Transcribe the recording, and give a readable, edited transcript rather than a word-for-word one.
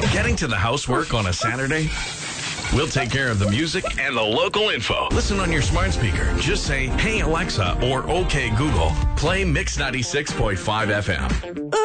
Getting to the housework on a Saturday? We'll take care of the music and the local info. Listen on your smart speaker. Just say, "Hey Alexa," or "Okay Google, play Mix 96.5 FM."